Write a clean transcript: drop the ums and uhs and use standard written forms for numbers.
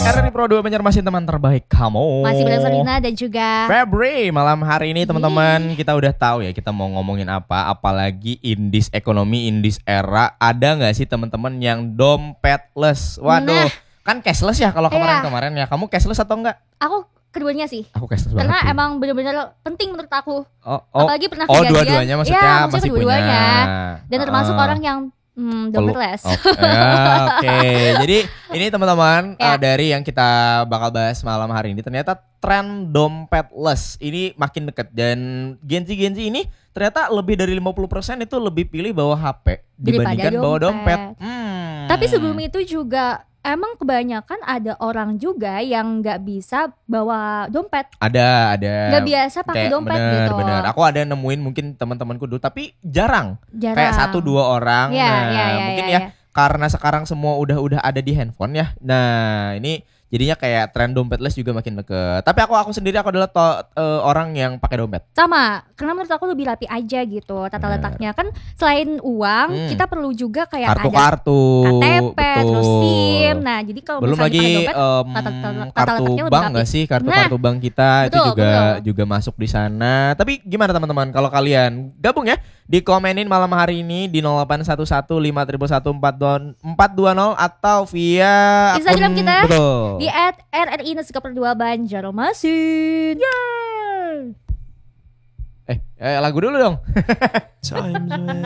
RRI Pro 2 menyermasin teman terbaik kamu. Masih bersama Salina dan juga Febri. Malam hari ini teman-teman kita udah tahu ya kita mau ngomongin apa. Apalagi indis ekonomi, indis era. Ada gak sih teman-teman yang dompetless? Waduh, kan cashless ya kalau kemarin-kemarin ya. Kamu cashless atau enggak? Aku keduanya sih. Aku cashless banget. Karena sih. emang bener-bener penting menurut aku. Apalagi pernah kejadian. Dua-duanya maksudnya ya, masih kedua-duanya. punya. Dan termasuk orang yang dompetless. Oke. Jadi ini teman-teman Ya. dari yang kita bakal bahas malam hari ini ternyata tren dompetless ini makin dekat dan Gen Z ini ternyata lebih dari 50% itu lebih pilih bawa HP dibandingkan bawa dompet. Tapi sebelum itu juga emang kebanyakan ada orang juga yang nggak bisa bawa dompet. Ada. Nggak biasa pakai dompet gitu. Bener. Aku ada nemuin mungkin teman-temanku dulu, tapi jarang. Kayak 1-2 orang. Mungkin ya karena sekarang semua udah ada di handphone ya. Nah ini jadinya kayak tren dompetless juga makin deket. Tapi aku sendiri adalah orang yang pakai dompet. Sama, karena menurut aku lebih rapi aja gitu tata letaknya. Kan selain uang, kita perlu juga kayak kartu-kartu, KTP, betul. terus SIM. Nah, jadi kalau belum misalnya lagi pakai dompet, kartu bank nggak sih? Kartu bank kita itu juga masuk di sana. Tapi gimana teman-teman? Kalau kalian gabung ya, dikomenin malam hari ini di 0811 420 420 atau via Instagram akun, kita. Betul. Di @RRI_2 Banjarmasin. Lagu dulu dong.